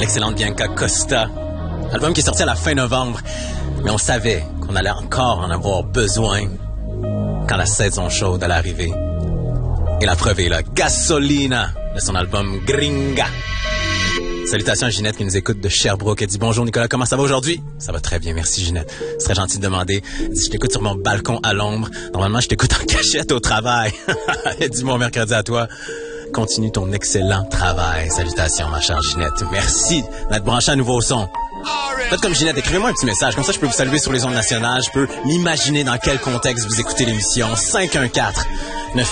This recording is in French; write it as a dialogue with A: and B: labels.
A: l'excellente Bianca Costa. Album qui est sorti à la fin novembre, mais on savait qu'on allait encore en avoir besoin quand la saison chaude allait arriver. Et la preuve est là, Gasolina, de son album Gringa. Salutations à Ginette qui nous écoute de Sherbrooke. Elle dit « Bonjour Nicolas, comment ça va aujourd'hui? » Ça va très bien, merci Ginette. Ce serait gentil de demander. Elle dit « Je t'écoute sur mon balcon à l'ombre. Normalement, je t'écoute en cachette au travail. » Elle dit « Bon mercredi à toi. Continue ton excellent travail. » Salutations ma chère Ginette. Merci d'être branché à nouveau au son. Faites comme Ginette, écrivez-moi un petit message. Comme ça, je peux vous saluer sur les ondes nationales. Je peux m'imaginer dans quel contexte vous écoutez l'émission. 514